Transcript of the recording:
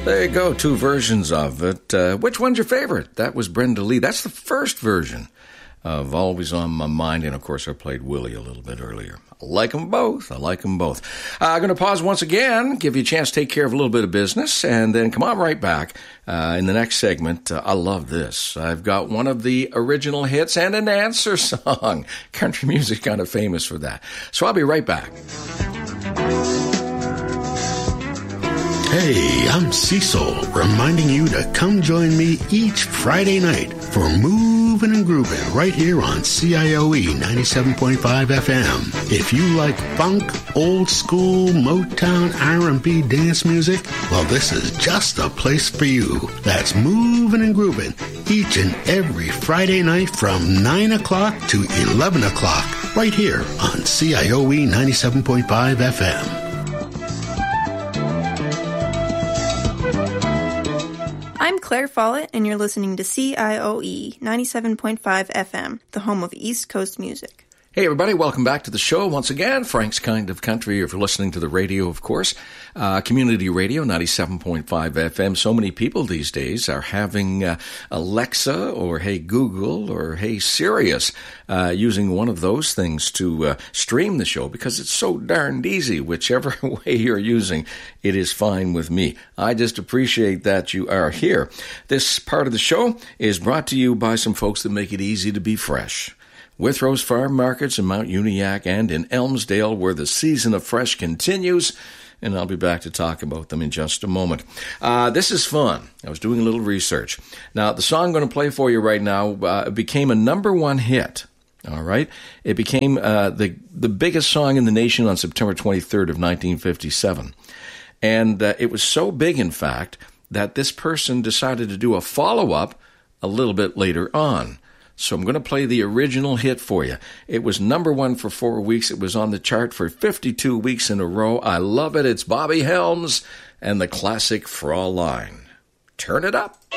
There you go, two versions of it. Which one's your favorite? That was Brenda Lee. That's the first version of Always on My Mind. And, of course, I played Willie a little bit earlier. I like them both. I'm going to pause once again, give you a chance to take care of a little bit of business, and then come on right back in the next segment. I love this. I've got one of the original hits and an answer song. Country music kind of famous for that. So I'll be right back. Hey, I'm Cecil, reminding you to come join me each Friday night for Moving and Grooving right here on CIOE 97.5 FM. If you like funk, old school, Motown, R&B dance music, well, this is just a place for you. That's Moving and Grooving each and every Friday night from 9 o'clock to 11 o'clock right here on CIOE 97.5 FM. I'm Claire Follett, and you're listening to CIOE 97.5 FM, the home of East Coast music. Hey, everybody, welcome back to the show once again. Frank's Kind of Country, if you're listening to the radio, of course. Community radio, 97.5 FM. So many people these days are having Alexa or Hey Google or Hey Sirius using one of those things to stream the show because it's so darned easy. Whichever way you're using, it is fine with me. I just appreciate that you are here. This part of the show is brought to you by some folks that make it easy to be fresh. Withrows Farm Markets in Mount Uniacke and in Elmsdale, where the season of fresh continues, and I'll be back to talk about them in just a moment. This is fun. I was doing a little research. Now, the song I'm going to play for you right now became a #1 hit. All right? It became the biggest song in the nation on September 23rd of 1957. And it was so big, in fact, that this person decided to do a follow-up a little bit later on. So I'm going to play the original hit for you. It was #1 for 4 weeks. It was on the chart for 52 weeks in a row. I love it. It's Bobby Helms and the classic Fraulein. Turn it up.